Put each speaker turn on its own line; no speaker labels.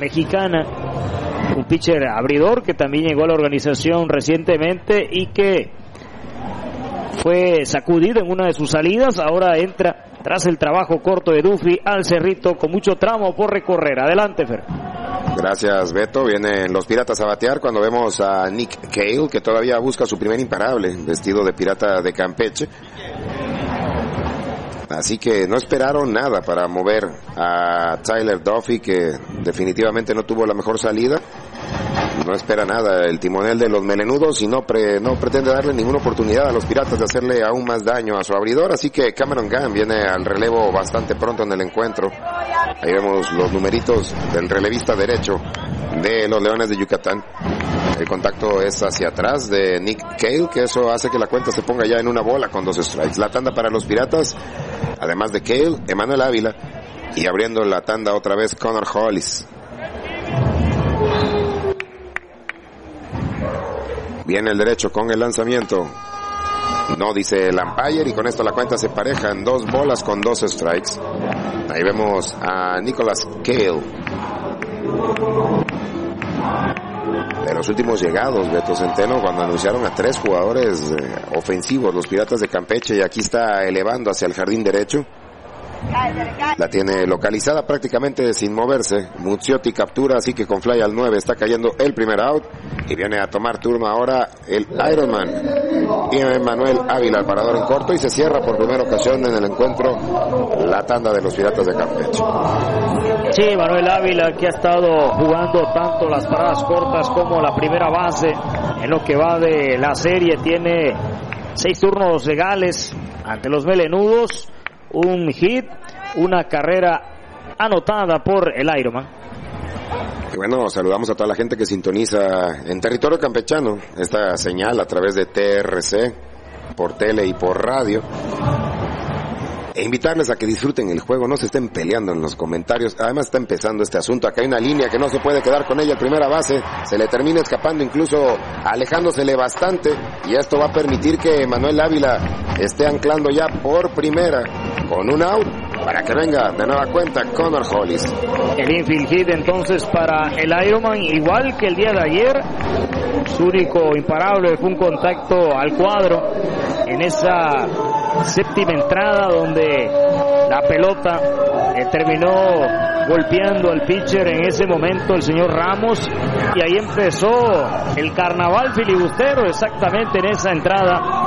Mexicana, un pitcher abridor que también llegó a la organización recientemente y que fue sacudido en una de sus salidas. Ahora entra tras el trabajo corto de Duffy al Cerrito con mucho tramo por recorrer. Adelante, Fer.
Gracias, Beto. Vienen los Piratas a batear cuando vemos a Nick Cale, que todavía busca su primer imparable, vestido de pirata de Campeche. Así que no esperaron nada para mover a Tyler Duffy, que definitivamente no tuvo la mejor salida. No espera nada el timonel de los melenudos y no pretende darle ninguna oportunidad a los Piratas de hacerle aún más daño a su abridor. Así que Cameron Gunn viene al relevo bastante pronto en el encuentro. Ahí vemos los numeritos del relevista derecho de los Leones de Yucatán. El contacto es hacia atrás de Nick Cale, que eso hace que la cuenta se ponga ya en una bola con 2 strikes. La tanda para los Piratas, además de Cale, Emmanuel Ávila, y abriendo la tanda otra vez Connor Hollis. Viene el derecho con el lanzamiento. No, dice el umpire, y con esto la cuenta se pareja en 2 bolas con 2 strikes. Ahí vemos a Nicholas Cale. De los últimos llegados, Beto Centeno, cuando anunciaron a 3 jugadores ofensivos, los Piratas de Campeche, y aquí está elevando hacia el jardín derecho. La tiene localizada prácticamente sin moverse. Muzziotti captura, así que con fly al 9 está cayendo el primer out. Y viene a tomar turno ahora el Ironman y Emmanuel Ávila, el parador en corto, y se cierra por primera ocasión en el encuentro la tanda de los Piratas de Campeche.
Sí, Manuel Ávila, que ha estado jugando tanto las paradas cortas como la primera base en lo que va de la serie. Tiene 6 turnos legales ante los melenudos, un hit, una carrera anotada por el Ironman.
Y bueno, saludamos a toda la gente que sintoniza en territorio campechano esta señal a través de TRC, por tele y por radio. E invitarles a que disfruten el juego, no se estén peleando en los comentarios. Además está empezando este asunto, acá hay una línea que no se puede quedar con ella, primera base, se le termina escapando, incluso alejándosele bastante, y esto va a permitir que Manuel Ávila esté anclando ya por primera con un out, para que venga de nueva cuenta Connor Hollis.
El infield hit entonces para el Ironman, igual que el día de ayer. Su único imparable fue un contacto al cuadro en esa séptima entrada, donde la pelota terminó golpeando al pitcher en ese momento, el señor Ramos, y ahí empezó el carnaval filibustero exactamente en esa entrada